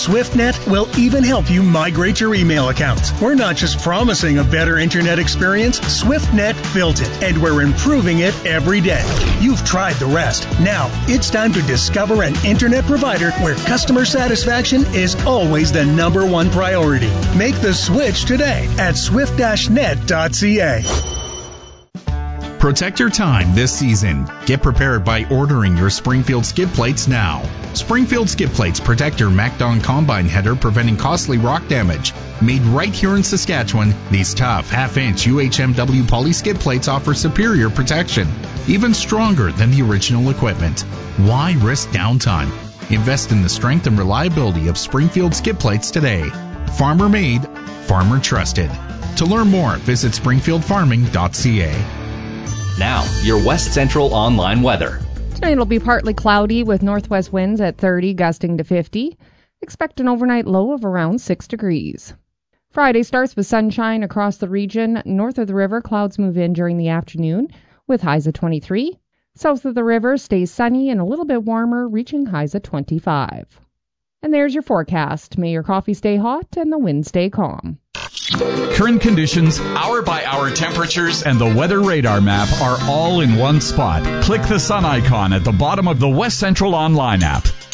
SwiftNet will even help you migrate your email accounts. We're not just promising a better internet experience. SwiftNet built it, and we're improving it every day. You've tried the rest. Now, it's time to discover an internet provider where customer satisfaction is always the number one priority. Make the switch today at swift-net.ca. Protect your time this season. Get prepared by ordering your Springfield skid plates now. Springfield skid plates protect your MacDon combine header, preventing costly rock damage. Made right here in Saskatchewan, these tough half-inch UHMW poly skid plates offer superior protection, even stronger than the original equipment. Why risk downtime? Invest in the strength and reliability of Springfield skid plates today. Farmer made, farmer trusted. To learn more, visit springfieldfarming.ca. Now, your West Central online weather. Tonight it'll be partly cloudy with northwest winds at 30, gusting to 50. Expect an overnight low of around 6 degrees. Friday starts with sunshine across the region. North of the river, clouds move in during the afternoon with highs at 23. South of the river stays sunny and a little bit warmer, reaching highs at 25. And there's your forecast. May your coffee stay hot and the wind stay calm. Current conditions, hour-by-hour temperatures, and the weather radar map are all in one spot. Click the sun icon at the bottom of the West Central Online app.